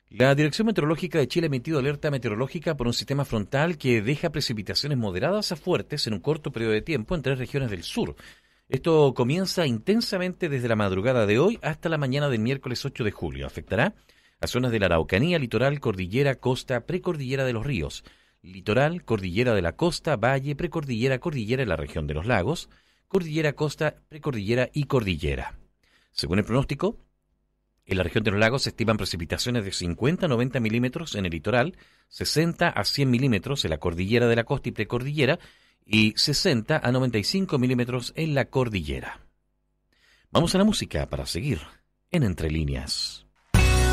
La Dirección Meteorológica de Chile ha emitido alerta meteorológica por un sistema frontal que deja precipitaciones moderadas a fuertes en un corto periodo de tiempo en 3 regiones del sur. Esto comienza intensamente desde la madrugada de hoy hasta la mañana del miércoles 8 de julio. Afectará a zonas de la Araucanía, litoral, cordillera, costa, precordillera de los ríos, litoral, cordillera de la costa, valle, precordillera, cordillera en la región de los lagos, cordillera, costa, precordillera y cordillera. Según el pronóstico, en la región de los lagos se estiman precipitaciones de 50 a 90 milímetros en el litoral, 60 a 100 milímetros en la cordillera de la costa y precordillera y 60 a 95 milímetros en la cordillera. Vamos a la música para seguir en Entre Líneas.